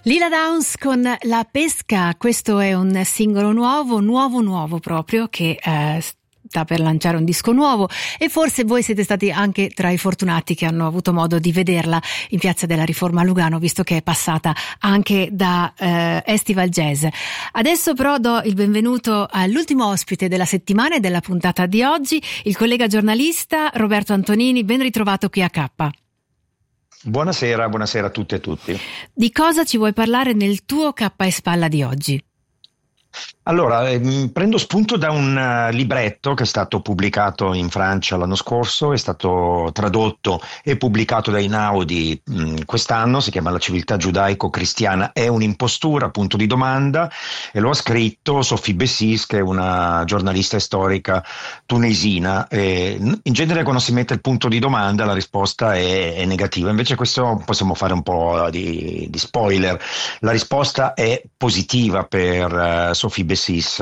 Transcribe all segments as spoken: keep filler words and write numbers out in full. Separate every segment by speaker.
Speaker 1: Lila Downs con La Pesca, questo è un singolo nuovo, nuovo nuovo proprio, che eh, sta per lanciare un disco nuovo, e forse voi siete stati anche tra i fortunati che hanno avuto modo di vederla in Piazza della Riforma a Lugano, visto che è passata anche da eh, Estival Jazz. Adesso però do il benvenuto all'ultimo ospite della settimana e della puntata di oggi, il collega giornalista Roberto Antonini. Ben ritrovato qui a K.
Speaker 2: Buonasera, buonasera a tutte e tutti.
Speaker 1: Di cosa ci vuoi parlare nel tuo K e Spalla di oggi?
Speaker 2: Allora, ehm, prendo spunto da un uh, libretto che è stato pubblicato in Francia l'anno scorso, è stato tradotto e pubblicato da Einaudi mh, quest'anno, si chiama La civiltà giudaico-cristiana è un'impostura, punto di domanda, e lo ha scritto Sophie Bessis, che è una giornalista storica tunisina. E in genere quando si mette il punto di domanda la risposta è, è negativa, invece questo possiamo fare un po' di, di spoiler. La risposta è positiva per uh, Sophie Bessis.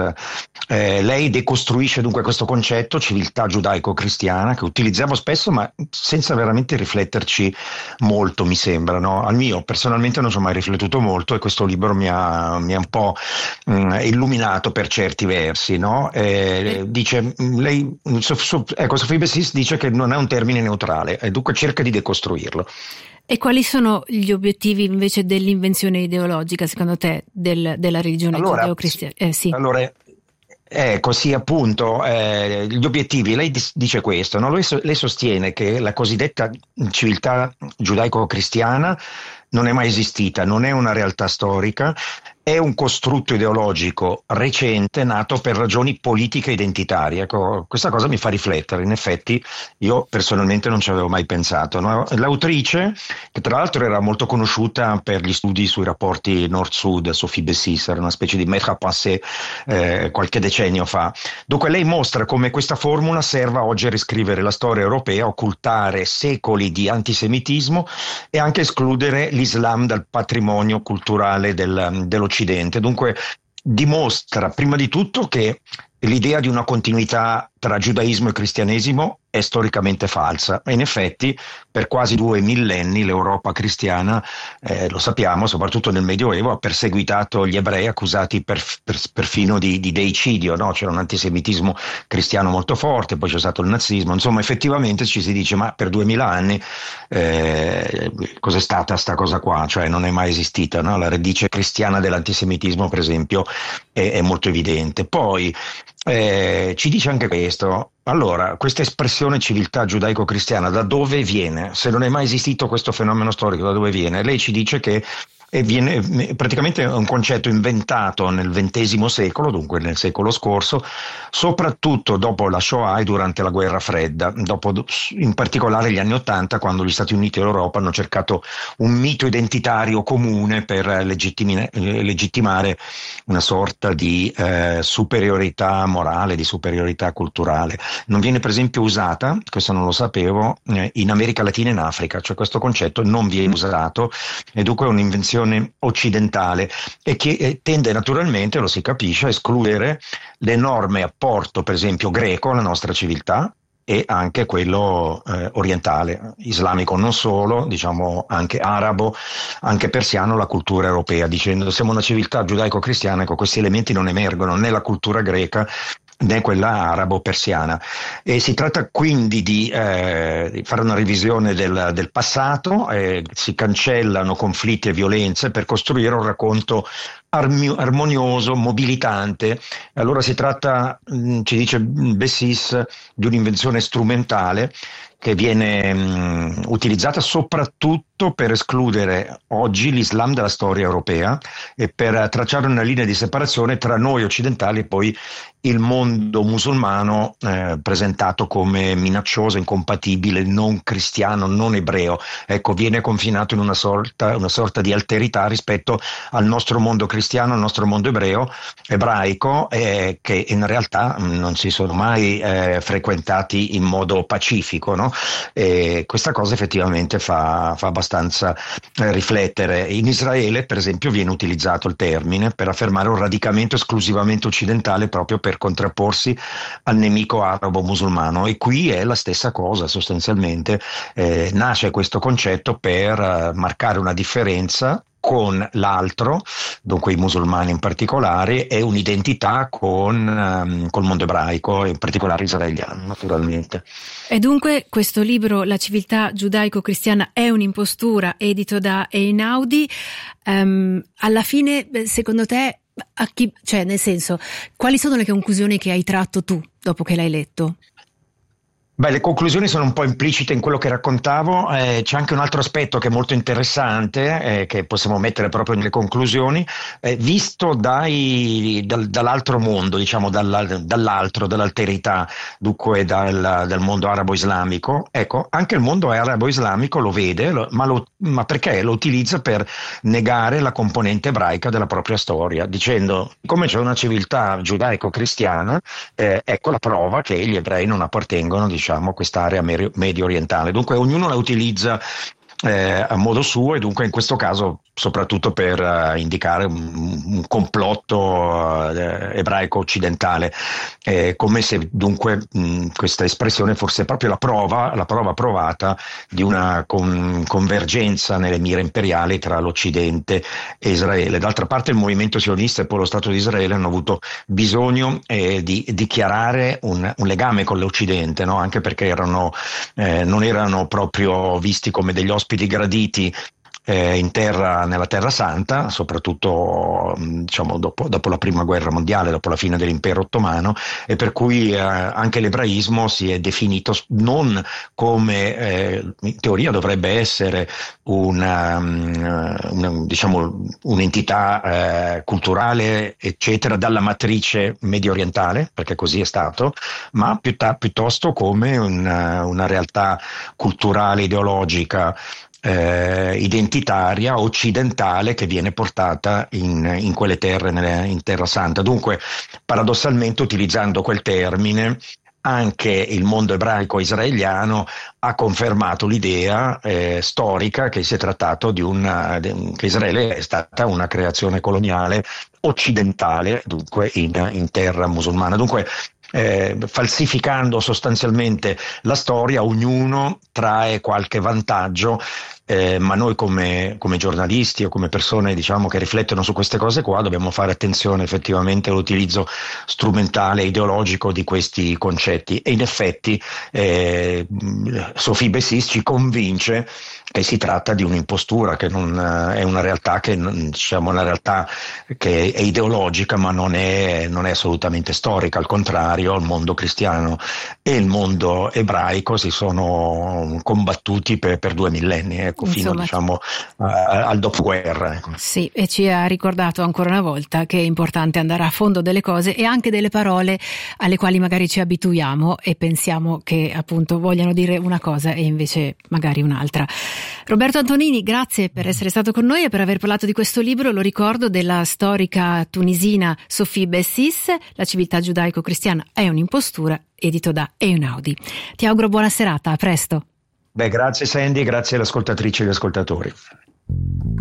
Speaker 2: Eh, lei decostruisce dunque questo concetto, civiltà giudaico-cristiana, che utilizziamo spesso ma senza veramente rifletterci molto, mi sembra, no? Al mio personalmente non ci ho mai riflettuto molto, e questo libro mi ha, mi ha un po' mh, illuminato per certi versi, no? Eh, dice, lei, so, so, ecco, Sophie Bessis dice che non è un termine neutrale e dunque cerca di decostruirlo.
Speaker 1: E quali sono gli obiettivi invece dell'invenzione ideologica, secondo te, del, della religione
Speaker 2: allora,
Speaker 1: giudeo-cristiana? Eh, sì.
Speaker 2: Allora, ecco, sì, appunto, eh, gli obiettivi, lei dice questo, no? Lei, lei sostiene che la cosiddetta civiltà giudaico-cristiana non è mai esistita, non è una realtà storica, è un costrutto ideologico recente nato per ragioni politiche identitarie. Ecco, questa cosa mi fa riflettere, in effetti io personalmente non ci avevo mai pensato, no? L'autrice, che tra l'altro era molto conosciuta per gli studi sui rapporti nord-sud, Sophie Bessis, era una specie di maître à penser eh, qualche decennio fa. Dunque lei mostra come questa formula serva oggi a riscrivere la storia europea, occultare secoli di antisemitismo e anche escludere l'Islam dal patrimonio culturale del, dell'Occidente. Dunque dimostra prima di tutto che l'idea di una continuità tra giudaismo e cristianesimo è storicamente falsa, e in effetti per quasi due millenni l'Europa cristiana, eh, lo sappiamo, soprattutto nel Medioevo, ha perseguitato gli ebrei, accusati per, per, perfino di, di deicidio, no? C'era un antisemitismo cristiano molto forte, poi c'è stato il nazismo, insomma effettivamente ci si dice ma per duemila anni eh, cos'è stata sta cosa qua? Cioè non è mai esistita, no? La radice cristiana dell'antisemitismo per esempio è, è molto evidente. Poi eh, ci dice anche questo. Allora, questa espressione civiltà giudaico-cristiana da dove viene? Se non è mai esistito questo fenomeno storico, da dove viene? Lei ci dice che e viene praticamente un concetto inventato nel ventesimo secolo, dunque nel secolo scorso, soprattutto dopo la Shoah e durante la guerra fredda, dopo in particolare gli anni Ottanta, quando gli Stati Uniti e l'Europa hanno cercato un mito identitario comune per legittimare una sorta di eh, superiorità morale, di superiorità culturale. Non viene per esempio usata, questo non lo sapevo, eh, in America Latina e in Africa, cioè questo concetto non viene usato, e dunque è un'invenzione occidentale, e che eh, tende naturalmente, lo si capisce, a escludere l'enorme apporto per esempio greco alla nostra civiltà e anche quello eh, orientale, islamico non solo, diciamo anche arabo, anche persiano, la cultura europea, dicendo siamo una civiltà giudaico-cristiana, ecco, questi elementi non emergono né la cultura greca né quella arabo-persiana, e si tratta quindi di, eh, di fare una revisione del, del passato, eh, si cancellano conflitti e violenze per costruire un racconto armi- armonioso, mobilitante. Allora si tratta, mh, ci dice Bessis, di un'invenzione strumentale che viene mh, utilizzata soprattutto per escludere oggi l'Islam dalla storia europea e per tracciare una linea di separazione tra noi occidentali e poi il mondo musulmano, eh, presentato come minaccioso, incompatibile, non cristiano, non ebreo. Ecco, viene confinato in una sorta, una sorta di alterità rispetto al nostro mondo cristiano, al nostro mondo ebreo, ebraico, eh, che in realtà mh, non si sono mai eh, frequentati in modo pacifico, no? E questa cosa effettivamente fa, fa abbastanza eh, riflettere. In Israele, per esempio, viene utilizzato il termine per affermare un radicamento esclusivamente occidentale, proprio per contrapporsi al nemico arabo musulmano, e qui è la stessa cosa sostanzialmente. Eh, nasce questo concetto per uh, marcare una differenza con l'altro, dunque i musulmani in particolare, e un'identità con, um, col mondo ebraico, in particolare israeliano, naturalmente.
Speaker 1: E dunque questo libro, La civiltà giudaico-cristiana è un'impostura, edito da Einaudi, um, alla fine, secondo te, a chi, cioè nel senso, quali sono le conclusioni che hai tratto tu dopo che l'hai letto?
Speaker 2: Beh, le conclusioni sono un po' implicite in quello che raccontavo, eh, c'è anche un altro aspetto che è molto interessante, eh, che possiamo mettere proprio nelle conclusioni, eh, visto dai, dal, dall'altro mondo, diciamo dalla, dall'altro, dall'alterità, dunque dal, dal mondo arabo-islamico. Ecco, anche il mondo arabo-islamico lo vede, lo, ma, lo, ma perché? Lo utilizza per negare la componente ebraica della propria storia, dicendo, come c'è una civiltà giudaico-cristiana, eh, ecco la prova che gli ebrei non appartengono, diciamo, a quest'area medio orientale. Dunque ognuno la utilizza eh, a modo suo, e dunque in questo caso soprattutto per uh, indicare un, un complotto uh, ebraico occidentale, eh, come se dunque mh, questa espressione fosse proprio la prova, la prova provata di una con, convergenza nelle mire imperiali tra l'Occidente e Israele. D'altra parte il movimento sionista e poi lo Stato di Israele hanno avuto bisogno eh, di dichiarare un, un legame con l'Occidente, no? Anche perché erano, eh, non erano proprio visti come degli ospiti graditi Eh, in terra, nella Terra Santa, soprattutto diciamo dopo, dopo la prima guerra mondiale, dopo la fine dell'impero ottomano, e per cui eh, anche l'ebraismo si è definito non come eh, in teoria dovrebbe essere una, una, diciamo, un'entità eh, culturale eccetera dalla matrice medio orientale, perché così è stato, ma piutta, piuttosto come una, una realtà culturale, ideologica, Eh, identitaria occidentale che viene portata in, in quelle terre, nelle, in Terra Santa. Dunque, paradossalmente, utilizzando quel termine, anche il mondo ebraico israeliano ha confermato l'idea eh, storica che si è trattato di una, de, che Israele è stata una creazione coloniale occidentale, dunque in, in terra musulmana. Dunque, Eh, falsificando sostanzialmente la storia, ognuno trae qualche vantaggio, eh, ma noi come, come giornalisti o come persone, diciamo, che riflettono su queste cose qua, dobbiamo fare attenzione effettivamente all'utilizzo strumentale e ideologico di questi concetti. E in effetti eh, Sophie Bessis ci convince che si tratta di un'impostura, che non è una realtà che, diciamo, una realtà che è ideologica, ma non è, non è assolutamente storica. Al contrario, il mondo cristiano e il mondo ebraico si sono combattuti per, per due millenni, ecco, fino
Speaker 1: Insomma,
Speaker 2: diciamo a, al dopoguerra. Ecco.
Speaker 1: Sì, e ci ha ricordato ancora una volta che è importante andare a fondo delle cose e anche delle parole alle quali magari ci abituiamo e pensiamo che appunto vogliano dire una cosa e invece magari un'altra. Roberto Antonini, grazie per essere stato con noi e per aver parlato di questo libro, lo ricordo, della storica tunisina Sophie Bessis, La civiltà giudaico-cristiana è un'impostura, edito da Einaudi. Ti auguro buona serata, a presto.
Speaker 2: Beh, grazie Sandy, grazie alle ascoltatrici e agli ascoltatori.